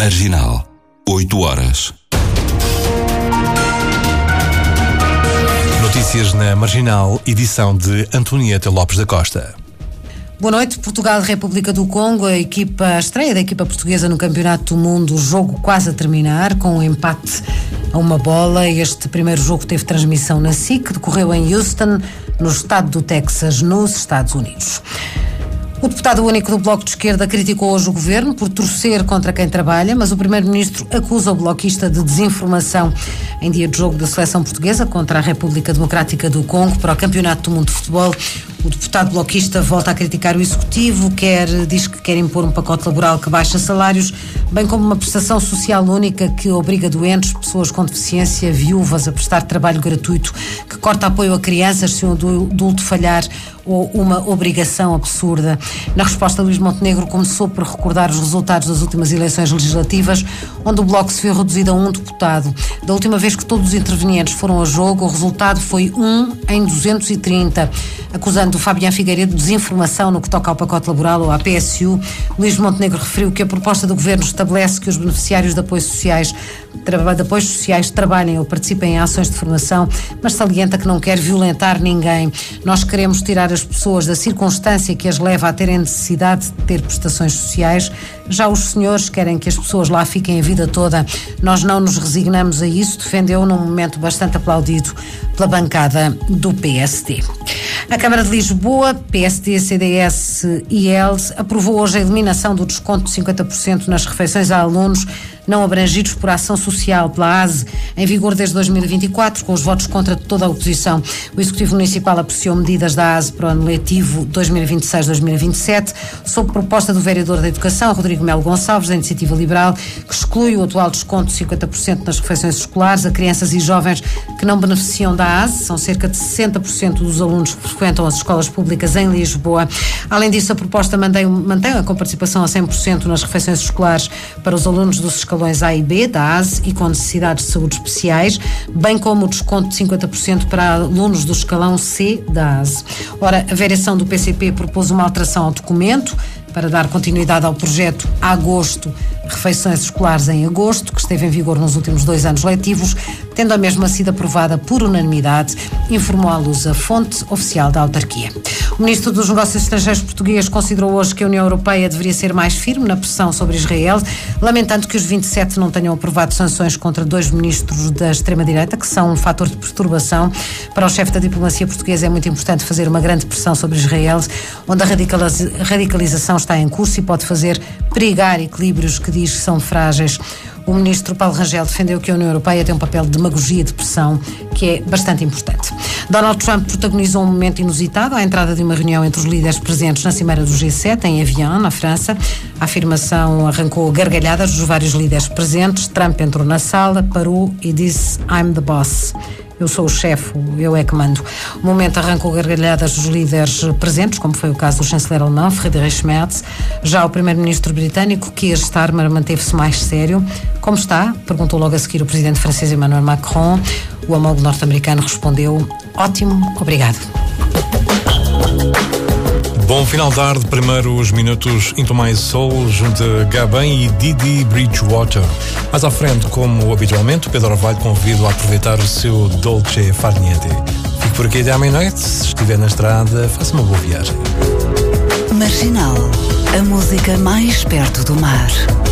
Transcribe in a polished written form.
Marginal, 8 horas. Notícias na Marginal, edição de Antonieta Lopes da Costa. Boa noite. Portugal-República do Congo, a estreia da equipa portuguesa no Campeonato do Mundo, o jogo quase a terminar, com um empate a uma bola. Este primeiro jogo teve transmissão na SIC, decorreu em Houston, no estado do Texas, nos Estados Unidos. O deputado único do Bloco de Esquerda criticou hoje o governo por torcer contra quem trabalha, mas o primeiro-ministro acusa o bloquista de desinformação em dia de jogo da seleção portuguesa contra a República Democrática do Congo para o Campeonato do Mundo de Futebol. O deputado bloquista volta a criticar o Executivo, diz que quer impor um pacote laboral que baixa salários, bem como uma prestação social única que obriga doentes, pessoas com deficiência, viúvas a prestar trabalho gratuito, que corta apoio a crianças se um adulto falhar, ou uma obrigação absurda. Na resposta, Luís Montenegro começou por recordar os resultados das últimas eleições legislativas, onde o Bloco se viu reduzido a um deputado. Da última vez que todos os intervenientes foram a jogo, o resultado foi 1 em 230. Acusando o Fabián Figueiredo de desinformação no que toca ao pacote laboral ou à PSU, Luís Montenegro referiu que a proposta do governo estabelece que os beneficiários de apoios sociais trabalhem ou participem em ações de formação, mas salienta que não quer violentar ninguém. Nós queremos tirar as pessoas da circunstância que as leva a terem necessidade de ter prestações sociais. Já os senhores querem que as pessoas lá fiquem a vida toda. Nós não nos resignamos a isso, defendeu num momento bastante aplaudido pela bancada do PSD. A Câmara de Lisboa, PSD, CDS e ELS, aprovou hoje a eliminação do desconto de 50% nas refeições a alunos não abrangidos por ação social pela ASE, em vigor desde 2024, com os votos contra de toda a oposição. O Executivo Municipal apreciou medidas da ASE para o ano letivo 2026-2027, sob proposta do vereador da Educação, Rodrigo Melo Gonçalves, da Iniciativa Liberal, que exclui o atual desconto de 50% nas refeições escolares a crianças e jovens que não beneficiam da ASE. São cerca de 60% dos alunos que frequentam as escolas públicas em Lisboa. Além disso, a proposta mantém a comparticipação a 100% nas refeições escolares para os alunos dos escalões A e B da ASE e com necessidades de saúde especiais, bem como o desconto de 50% para alunos do escalão C da ASE. Ora, a vereação do PCP propôs uma alteração ao documento para dar continuidade ao projeto Agosto, refeições escolares em agosto, que esteve em vigor nos últimos 2 anos letivos, tendo a mesma sido aprovada por unanimidade, informou à luz a fonte oficial da autarquia. O Ministro dos Negócios Estrangeiros português considerou hoje que a União Europeia deveria ser mais firme na pressão sobre Israel, lamentando que os 27 não tenham aprovado sanções contra 2 ministros da extrema-direita, que são um fator de perturbação. Para o chefe da diplomacia portuguesa é muito importante fazer uma grande pressão sobre Israel, onde a radicalização está em curso e pode fazer perigar equilíbrios que diz que são frágeis. O ministro Paulo Rangel defendeu que a União Europeia tem um papel de demagogia de pressão que é bastante importante. Donald Trump protagonizou um momento inusitado à entrada de uma reunião entre os líderes presentes na cimeira do G7 em Evian, na França. A afirmação arrancou gargalhadas dos vários líderes presentes. Trump entrou na sala, parou e disse "I'm the boss". Eu sou o chefe, eu é que mando. O momento arrancou gargalhadas dos líderes presentes, como foi o caso do chanceler alemão, Friedrich Merz. Já o primeiro-ministro britânico, Keir Starmer, manteve-se mais sério. Como está? Perguntou logo a seguir o presidente francês Emmanuel Macron. O homólogo norte-americano respondeu: ótimo, obrigado. Bom final de tarde, primeiros minutos Into My Soul, junto a Gabin e Didi Bridgewater. Mais à frente, como habitualmente, o Pedro Orvalho convido a aproveitar o seu Dolce Far Niente. Fique por aqui até à meia-noite. Se estiver na estrada, faça uma boa viagem. Marginal, a música mais perto do mar.